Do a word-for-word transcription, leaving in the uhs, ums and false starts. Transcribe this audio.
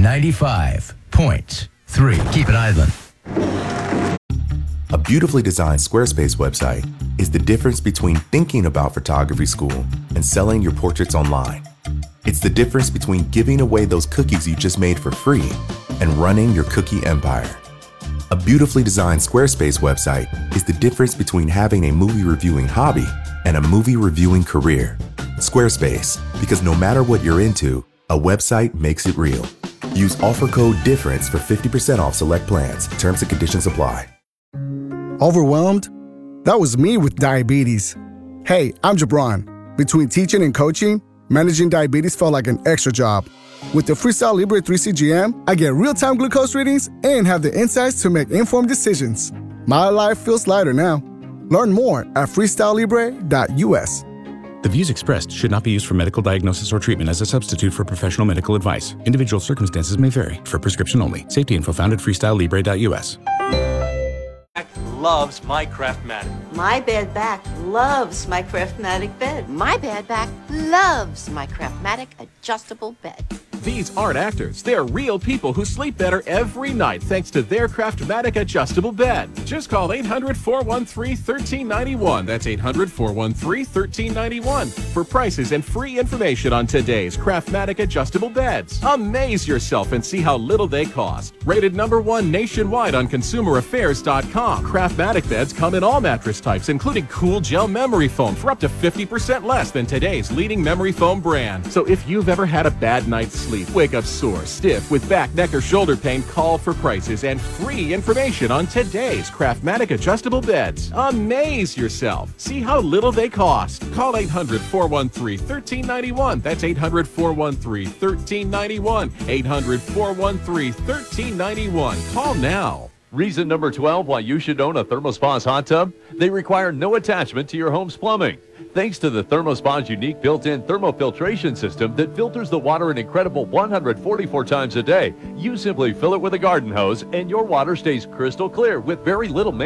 ninety-five point three. Keep it idling. A beautifully designed Squarespace website is the difference between thinking about photography school and selling your portraits online. It's the difference between giving away those cookies you just made for free and running your cookie empire. A beautifully designed Squarespace website is the difference between having a movie reviewing hobby and a movie reviewing career. Squarespace, because no matter what you're into, a website makes it real. Use offer code DIFFERENCE for fifty percent off select plans. Terms and conditions apply. Overwhelmed? That was me with diabetes. Hey, I'm Jabron. Between teaching and coaching, managing diabetes felt like an extra job. With the Freestyle Libre three C G M, I get real-time glucose readings and have the insights to make informed decisions. My life feels lighter now. Learn more at freestyle libre dot U S. The views expressed should not be used for medical diagnosis or treatment as a substitute for professional medical advice. Individual circumstances may vary. For prescription only. Safety info found at freestyle libre dot U S. Loves my Craftmatic. My bad back loves my Craftmatic bed. My bad back loves my Craftmatic adjustable bed. These aren't actors. They're real people who sleep better every night thanks to their Craftmatic adjustable bed. Just call eight hundred, four one three, one three nine one. That's eight hundred, four one three, one three nine one for prices and free information on today's Craftmatic adjustable beds. Amaze yourself and see how little they cost. Rated number one nationwide on consumer affairs dot com. Craftmatic beds come in all mattress types, including cool gel memory foam for up to fifty percent less than today's leading memory foam brand. So if you've ever had a bad night's sleep, wake up sore, stiff, with back, neck, or shoulder pain, call for prices and free information on today's Craftmatic adjustable beds. Amaze yourself. See how little they cost. Call eight hundred, four one three, one three nine one. That's eight hundred, four one three, one three nine one. eight hundred, four one three, one three nine one. Call now. Reason number twelve why you should own a ThermoSpa's hot tub? They require no attachment to your home's plumbing. Thanks to the ThermoSpa's unique built-in thermofiltration system that filters the water an incredible one hundred forty-four times a day, you simply fill it with a garden hose and your water stays crystal clear with very little maintenance.